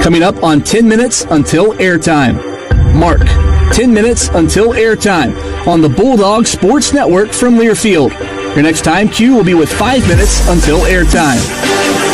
Coming up on 10 Minutes Until Airtime. Mark, 10 Minutes Until Airtime on the Bulldog Sports Network from Learfield. Your next time cue will be with 5 minutes until airtime.